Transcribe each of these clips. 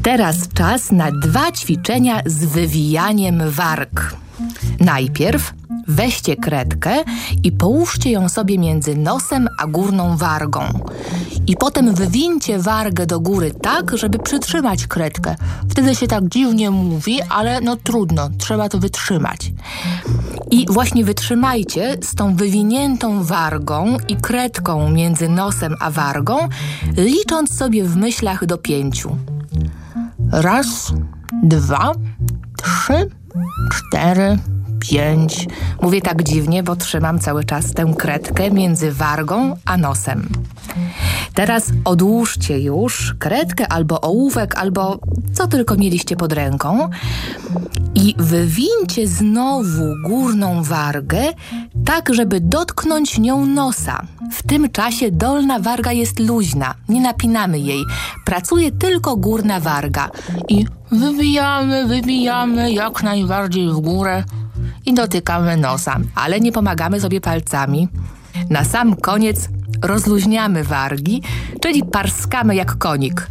Teraz czas na 2 ćwiczenia z wywijaniem warg. Najpierw weźcie kredkę i połóżcie ją sobie między nosem a górną wargą. I potem wywincie wargę do góry tak, żeby przytrzymać kredkę. Wtedy się tak dziwnie mówi, ale no trudno, trzeba to wytrzymać. I właśnie wytrzymajcie z tą wywiniętą wargą i kredką między nosem a wargą, licząc sobie w myślach do 5. 1, 2, 3, 4, 5. Mówię tak dziwnie, bo trzymam cały czas tę kredkę między wargą a nosem. Teraz odłóżcie już kredkę albo ołówek, albo co tylko mieliście pod ręką i wywincie znowu górną wargę tak, żeby dotknąć nią nosa. W tym czasie dolna warga jest luźna, nie napinamy jej. Pracuje tylko górna warga. I wywijamy jak najbardziej w górę i dotykamy nosa, ale nie pomagamy sobie palcami. Na sam koniec rozluźniamy wargi, czyli parskamy jak konik.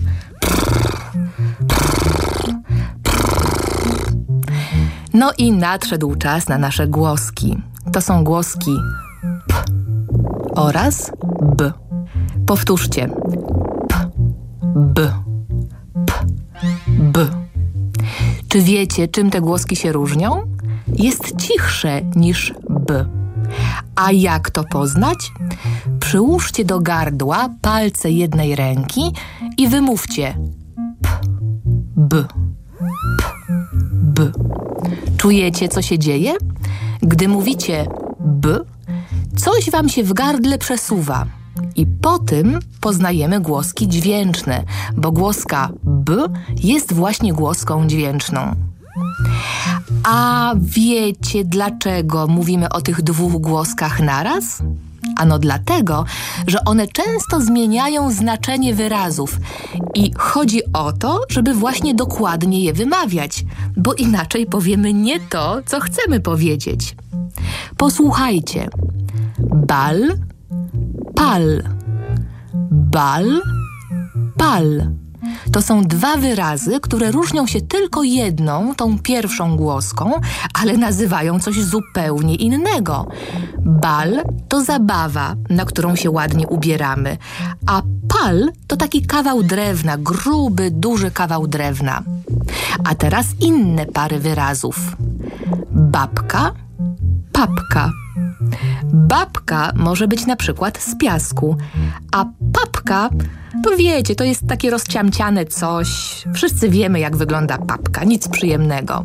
No i nadszedł czas na nasze głoski. To są głoski p oraz b. Powtórzcie. P, b, p, b. Czy wiecie, czym te głoski się różnią? Jest cichsze niż b. A jak to poznać? Przyłóżcie do gardła palce jednej ręki i wymówcie p, b, p, b. Czujecie, co się dzieje? Gdy mówicie b, coś wam się w gardle przesuwa. I po tym poznajemy głoski dźwięczne, bo głoska b jest właśnie głoską dźwięczną. A wiecie, dlaczego mówimy o tych 2 głoskach naraz? Ano dlatego, że one często zmieniają znaczenie wyrazów i chodzi o to, żeby właśnie dokładnie je wymawiać, bo inaczej powiemy nie to, co chcemy powiedzieć. Posłuchajcie. Bal, pal. Bal, pal. To są 2 wyrazy, które różnią się tylko jedną, tą pierwszą głoską, ale nazywają coś zupełnie innego. Bal to zabawa, na którą się ładnie ubieramy, a pal to taki kawał drewna, gruby, duży kawał drewna. A teraz inne pary wyrazów. Babka, papka. Babka może być na przykład z piasku, a papka, to wiecie, to jest takie rozciamciane coś. Wszyscy wiemy, jak wygląda papka, nic przyjemnego.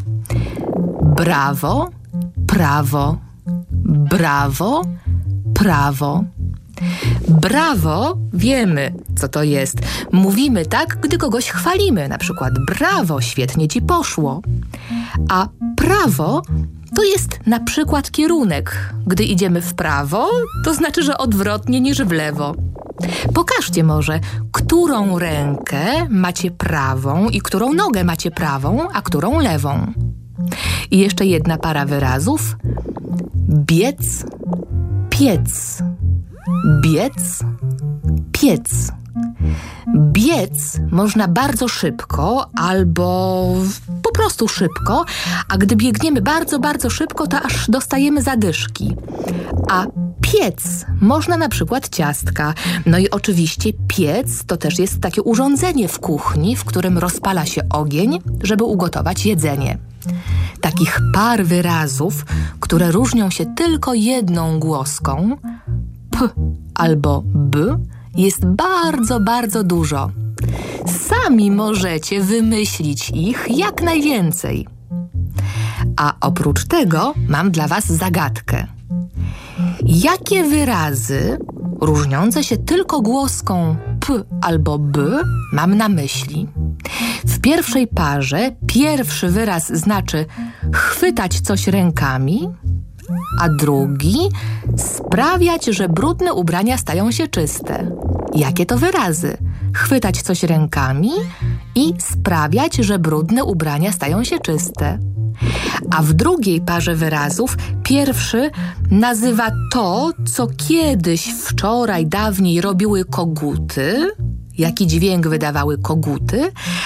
Brawo, prawo. Brawo, prawo. Brawo, wiemy, co to jest. Mówimy tak, gdy kogoś chwalimy, na przykład brawo, świetnie ci poszło. A prawo to jest na przykład kierunek. Gdy idziemy w prawo, to znaczy, że odwrotnie niż w lewo. Pokażcie może, którą rękę macie prawą i którą nogę macie prawą, a którą lewą. I jeszcze jedna para wyrazów. Biec, piec. Biec, piec. Biec można bardzo szybko albo po prostu szybko, a gdy biegniemy bardzo, bardzo szybko, to aż dostajemy zadyszki. A piec można na przykład ciastka. No i oczywiście piec to też jest takie urządzenie w kuchni, w którym rozpala się ogień, żeby ugotować jedzenie. Takich par wyrazów, które różnią się tylko jedną głoską, p albo b, jest bardzo, bardzo dużo. Sami możecie wymyślić ich jak najwięcej. A oprócz tego mam dla was zagadkę. Jakie wyrazy różniące się tylko głoską p albo b mam na myśli? W pierwszej parze pierwszy wyraz znaczy chwytać coś rękami, a drugi sprawiać, że brudne ubrania stają się czyste. Jakie to wyrazy? Chwytać coś rękami i sprawiać, że brudne ubrania stają się czyste. A w drugiej parze wyrazów pierwszy nazywa to, co kiedyś, wczoraj, dawniej robiły koguty, jaki dźwięk wydawały koguty,